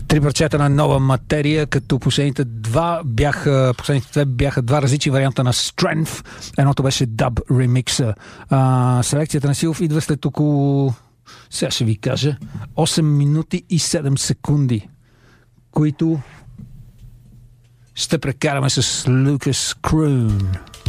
Три парчета на нова материя, като последните две бяха два различни варианта на Strength. Едното беше даб ремикса. Селекцията на Силов идва след около, сега ще ви кажа, 8 минути и 7 секунди, които ще прекараме с Лукас Крун.